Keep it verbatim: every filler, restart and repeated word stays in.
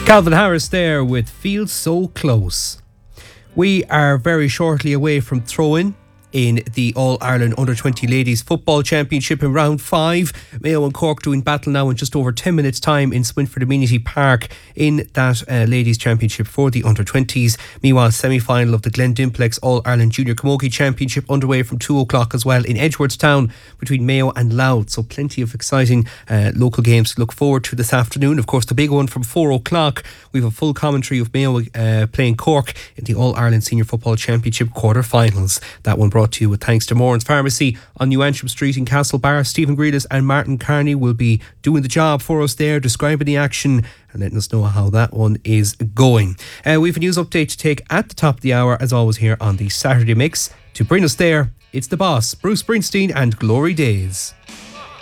Calvin Harris there with Feel So Close. We are very shortly away from throw-in in the All-Ireland Under twenty Ladies Football Championship in round five. Mayo and Cork doing battle now in just over ten minutes time in Swinford Amenity Park in that uh, Ladies Championship for the Under twenties. Meanwhile, semi-final of the Glendimplex All-Ireland Junior Camogie Championship underway from two o'clock as well in Edgeworthstown between Mayo and Louth. So plenty of exciting uh, local games to look forward to this afternoon. Of course, the big one from four o'clock, we have a full commentary of Mayo uh, playing Cork in the All-Ireland Senior Football Championship quarter-finals. That one brought to you with thanks to Moran's Pharmacy on New Antrim Street in Castlebar. Stephen Grealis and Martin Carney will be doing the job for us there, describing the action and letting us know how that one is going. Uh, we have a news update to take at the top of the hour, as always, here on the Saturday Mix. To bring us there, it's the boss, Bruce Springsteen and Glory Days.